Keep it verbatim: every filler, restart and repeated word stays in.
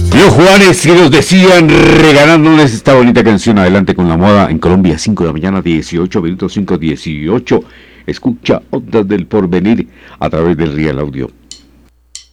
Los Juanes que nos decían regalándoles esta bonita canción. Adelante con la moda en Colombia, cinco de la mañana, dieciocho minutos, cinco dieciocho. Escucha Ondas del Porvenir a través del Real Audio.